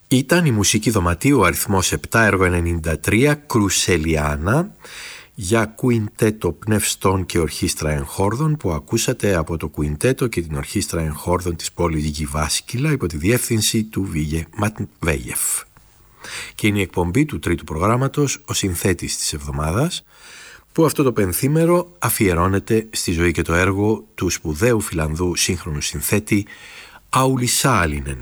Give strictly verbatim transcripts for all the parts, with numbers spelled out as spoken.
Ήταν η μουσική δωματίου αριθμός επτά, έργο ενενήντα τρία, Κρουσελιάνα, για κουιντέτο πνευστών και ορχήστρα εγχόρδων, που ακούσατε από το κουιντέτο και την ορχήστρα εγχόρδων της πόλης Γιβάσκυλα υπό τη διεύθυνση του Βίγε Ματβέγεφ. Και είναι η εκπομπή του τρίτου προγράμματος, ο συνθέτης της εβδομάδας, που αυτό το πενθήμερο αφιερώνεται στη ζωή και το έργο του σπουδαίου Φιλανδού σύγχρονου συνθέτη Άουλι Σάλινεν.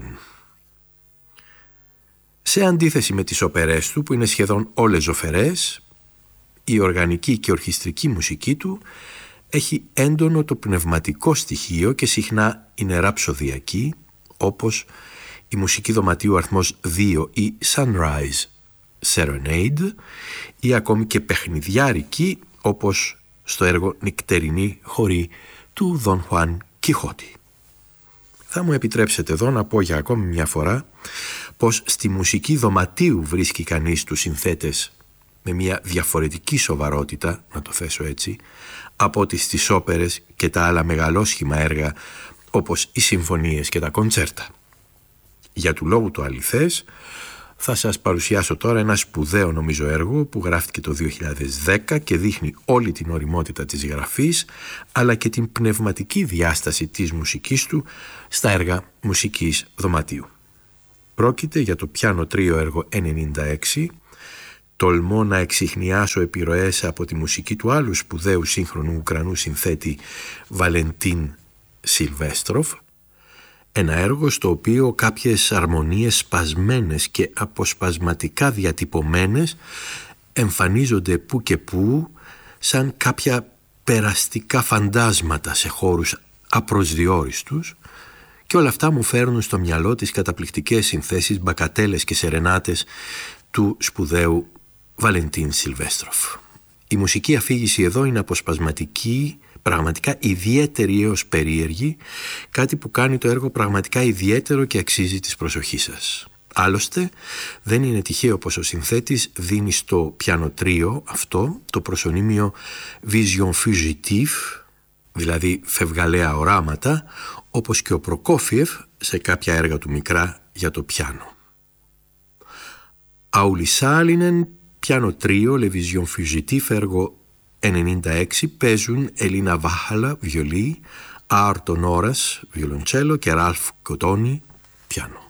Σε αντίθεση με τις όπερές του, που είναι σχεδόν όλες ζωφερές, η οργανική και ορχιστρική μουσική του έχει έντονο το πνευματικό στοιχείο και συχνά είναι ραψοδιακή, όπως η μουσική δωματίου αριθμός δύο, η Sunrise Serenade, ή ακόμη και παιχνιδιάρικη, όπως στο έργο Νυκτερινή χορή του Δον Χουάν Κιχώτη. Θα μου επιτρέψετε εδώ να πω για ακόμη μια φορά πως στη μουσική δωματίου βρίσκει κανείς τους συνθέτες με μια διαφορετική σοβαρότητα, να το θέσω έτσι, από τις στις όπερες και τα άλλα μεγαλόσχημα έργα όπως οι συμφωνίες και τα κοντσέρτα. Για του λόγου το αληθές, θα σας παρουσιάσω τώρα ένα σπουδαίο νομίζω έργο που γράφτηκε το δύο χιλιάδες δέκα και δείχνει όλη την ωριμότητα της γραφής αλλά και την πνευματική διάσταση της μουσικής του στα έργα μουσικής δωματίου. Πρόκειται για το πιάνο τρίο έργο ενενήντα έξι. Τολμώ να εξιχνιάσω επιρροές από τη μουσική του άλλου σπουδαίου σύγχρονου Ουκρανού συνθέτη Βαλεντίν Σιλβέστροφ, ένα έργο στο οποίο κάποιες αρμονίες σπασμένες και αποσπασματικά διατυπωμένες εμφανίζονται που και που σαν κάποια περαστικά φαντάσματα σε χώρους απροσδιόριστους, και όλα αυτά μου φέρνουν στο μυαλό τις καταπληκτικές συνθέσεις μπακατέλες και σερενάτες του σπουδαίου Βαλεντίν Σιλβέστροφ. Η μουσική αφήγηση εδώ είναι αποσπασματική, πραγματικά ιδιαίτερη έως περίεργη, κάτι που κάνει το έργο πραγματικά ιδιαίτερο και αξίζει της προσοχής σας. Άλλωστε, δεν είναι τυχαίο πως ο συνθέτης δίνει στο πιάνο τρίο αυτό το προσωνύμιο vision fugitive, δηλαδή φευγαλαία οράματα, όπως και ο Προκόφιεφ σε κάποια έργα του μικρά για το πιάνο. Άουλι Σάλινεν, πιάνο τρίο, Le Vision Fugitive, έργο ενενήντα έξι, παίζουν Ελίνα Βάχαλα, βιολί, Άρτον Ώρας, βιολοντσέλο και Ράλφ Κοτόνι, πιάνο.